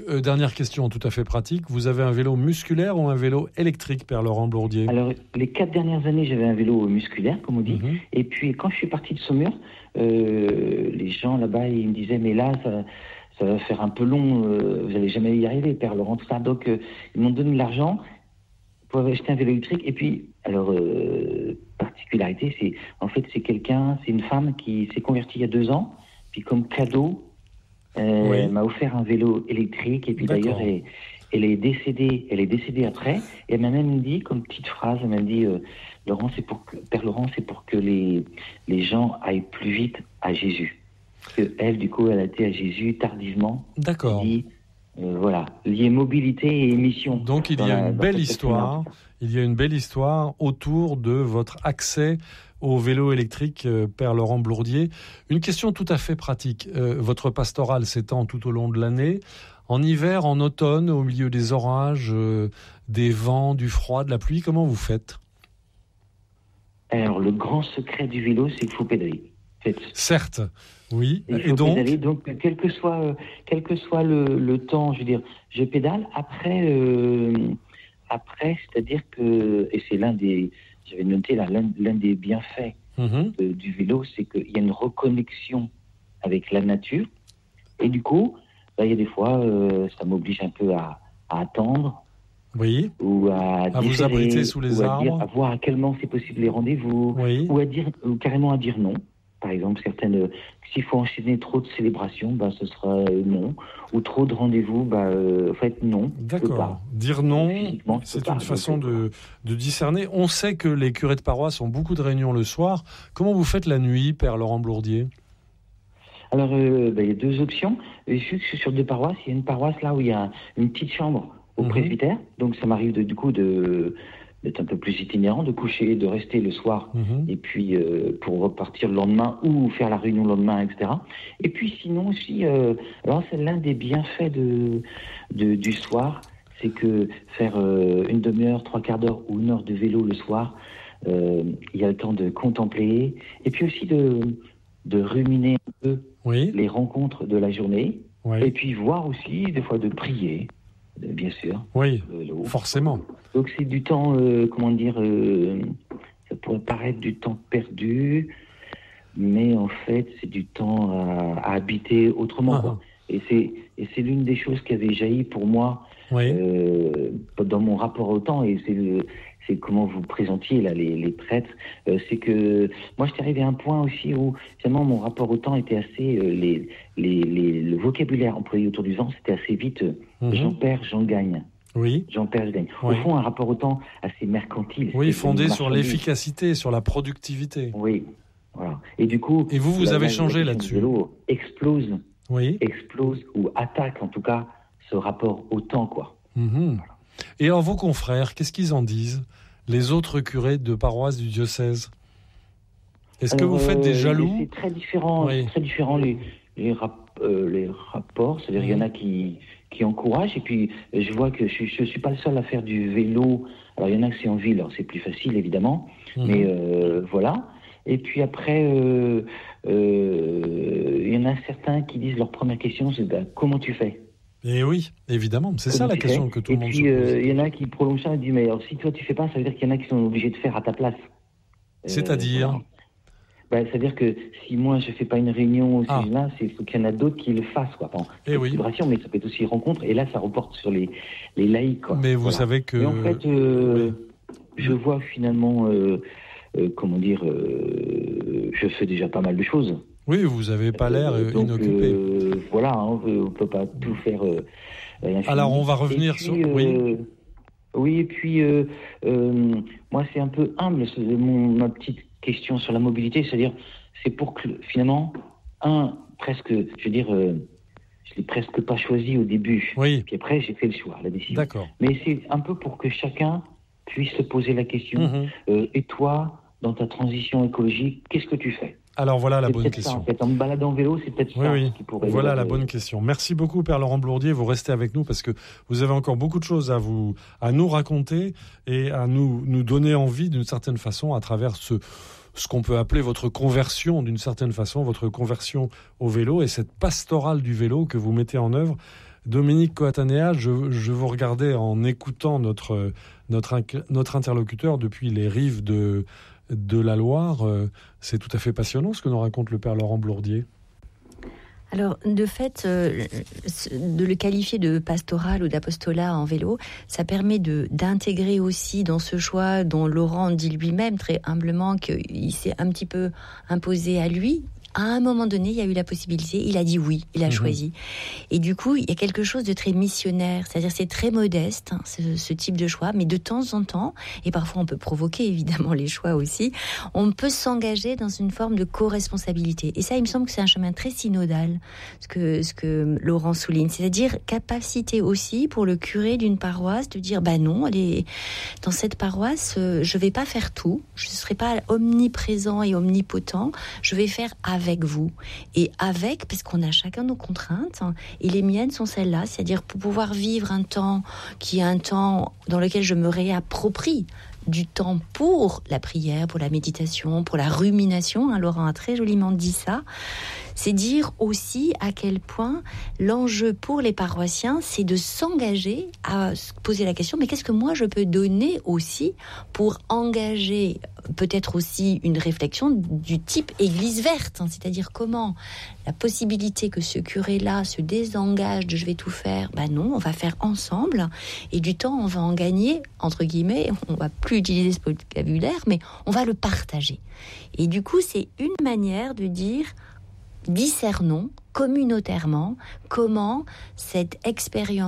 dernière question tout à fait pratique. Vous avez un vélo musculaire ou un vélo électrique, Père Laurent Blourdier? Alors, les 4 dernières années, j'avais un vélo musculaire, comme on dit. Et puis, quand je suis parti de Saumur, les gens là-bas, ils me disaient, mais là, ça va faire un peu long, vous n'allez jamais y arriver, Père Laurent, tout ça. Donc, ils m'ont donné de l'argent pour acheter un vélo électrique. Et puis, alors, particularité, c'est une femme qui s'est convertie il y a 2 ans. Puis, comme cadeau, elle m'a offert un vélo électrique. Et puis, d'ailleurs, elle est décédée après. Et elle m'a même dit, comme petite phrase, elle m'a dit, Père Laurent, c'est pour que les gens aillent plus vite à Jésus. Parce qu'elle, du coup, elle a été à Jésus tardivement. D'accord. Elle dit, voilà, lié mobilité et mission. Donc il y a une belle histoire. Il y a une belle histoire autour de votre accès au vélo électrique, Père Laurent Blourdier. Une question tout à fait pratique. Votre pastorale s'étend tout au long de l'année. En hiver, en automne, au milieu des orages, des vents, du froid, de la pluie, comment vous faites? Alors, le grand secret du vélo, c'est qu'il faut pédaler. Certes, oui. Et donc pédaler, donc quel que soit le temps, je veux dire, je pédale. Après, c'est-à-dire que, et c'est j'avais noté là, l'un des bienfaits du vélo, c'est qu'il y a une reconnexion avec la nature. Et du coup, il y a des fois, ça m'oblige un peu à attendre. Oui. Ou à vous abriter sous les arbres. À voir à quel moment c'est possible les rendez-vous. Oui. Ou carrément à dire non. Par exemple, s'il faut enchaîner trop de célébrations, ce sera non. Ou trop de rendez-vous, en fait, non. D'accord. Dire non, c'est une façon de discerner. On sait que les curés de paroisse ont beaucoup de réunions le soir. Comment vous faites la nuit, Père Laurent Blourdier? Alors, il y a 2 options. Je suis sur 2 paroisses. Il y a une paroisse là où il y a une petite chambre au presbytère. Donc, ça m'arrive d'être un peu plus itinérant, de coucher, de rester le soir, et puis pour repartir le lendemain ou faire la réunion le lendemain, etc. Et puis sinon aussi, alors c'est l'un des bienfaits du soir, c'est que faire une demi-heure, 3/4 d'heure ou 1 heure de vélo le soir, il y a le temps de contempler, et puis aussi de ruminer un peu les rencontres de la journée, et puis voir aussi des fois de prier. Bien sûr. Oui, forcément. Donc c'est du temps, ça pourrait paraître du temps perdu, mais en fait c'est du temps à habiter autrement. Quoi. Et c'est l'une des choses qui avait jailli pour moi dans mon rapport au temps, et c'est comment vous présentiez là les prêtres. C'est que moi j'étais arrivé à un point aussi où finalement mon rapport au temps était assez, le vocabulaire employé autour du temps, c'était assez vite j'en perds, j'en gagne. Oui. J'en perds, je gagne. Au fond, un rapport au temps assez mercantile. Oui, fondé sur l'efficacité, sur la productivité. Oui, voilà. Et du coup... Et vous avez changé là-dessus. Le vélo explose ou attaque en tout cas ce rapport au temps, quoi. Voilà. Et alors vos confrères, qu'est-ce qu'ils en disent? Les autres curés de paroisse du diocèse? Est-ce que vous faites des jaloux? C'est très différent, les rapports. C'est-à-dire il y en a qui encouragent, et puis je vois que je suis pas le seul à faire du vélo. Alors il y en a que c'est en ville, alors c'est plus facile évidemment, mais voilà. Et puis après, il y en a certains qui disent leur première question, c'est comment tu fais? Et oui, évidemment, c'est ça la question que tout le monde se pose. Et puis il y en a qui prolongent ça et disent, mais alors si toi tu fais pas, ça veut dire qu'il y en a qui sont obligés de faire à ta place. C'est-à-dire c'est-à-dire que si moi je fais pas une réunion au sujet-là, c'est qu'il y en a d'autres qui le fassent, quoi. Célébration, mais ça peut être aussi rencontre, et là ça reporte sur les laïcs, quoi. Mais vous savez que... Et en fait, je vois finalement, je fais déjà pas mal de choses. Oui, vous n'avez pas l'air inoccupé. Voilà, on ne peut pas tout faire. Alors, on va revenir sur... Oui, et puis, moi, c'est un peu humble, ma petite question sur la mobilité, c'est-à-dire, c'est pour que, finalement, presque, je veux dire, je l'ai presque pas choisi au début. Oui. Puis après, j'ai fait le choix, la décision. D'accord. Mais c'est un peu pour que chacun puisse se poser la question, et toi, dans ta transition écologique, qu'est-ce que tu fais? Alors voilà la bonne question. Ça, en fait. En me baladant en vélo, c'est peut-être ça qui pourrait... Voilà la bonne question. Merci beaucoup, Père Laurent Blourdier. Vous restez avec nous parce que vous avez encore beaucoup de choses à nous raconter et à nous donner envie d'une certaine façon à travers ce qu'on peut appeler votre conversion d'une certaine façon, votre conversion au vélo et cette pastorale du vélo que vous mettez en œuvre. Dominique Coatanea, je vous regardais en écoutant notre interlocuteur depuis les rives de la Loire. C'est tout à fait passionnant ce que nous raconte le père Laurent Blourdier. Alors, de fait, de le qualifier de pastoral ou d'apostolat en vélo, ça permet d'intégrer aussi dans ce choix dont Laurent dit lui-même très humblement qu'il s'est un petit peu imposé à lui. À un moment donné, il y a eu la possibilité, il a dit oui, il a choisi. Et du coup, il y a quelque chose de très missionnaire, c'est-à-dire c'est très modeste, hein, ce type de choix, mais de temps en temps, et parfois on peut provoquer évidemment les choix aussi, on peut s'engager dans une forme de co-responsabilité. Et ça, il me semble que c'est un chemin très synodal, ce que Laurent souligne, c'est-à-dire capacité aussi pour le curé d'une paroisse de dire, non, dans cette paroisse, je vais pas faire tout, je ne serai pas omniprésent et omnipotent, je vais faire avec vous. Et parce qu'on a chacun nos contraintes, hein, et les miennes sont celles-là, c'est-à-dire pour pouvoir vivre un temps qui est un temps dans lequel je me réapproprie du temps pour la prière, pour la méditation, pour la rumination, hein, Laurent a très joliment dit ça, c'est dire aussi à quel point l'enjeu pour les paroissiens, c'est de s'engager à se poser la question, mais qu'est-ce que moi je peux donner aussi pour engager peut-être aussi une réflexion du type église verte, hein, c'est-à-dire comment la possibilité que ce curé-là se désengage de je vais tout faire, non, on va faire ensemble, et du temps on va en gagner, entre guillemets, on va plus utiliser ce vocabulaire, mais on va le partager. Et du coup, c'est une manière de dire, discernons communautairement comment cette expérience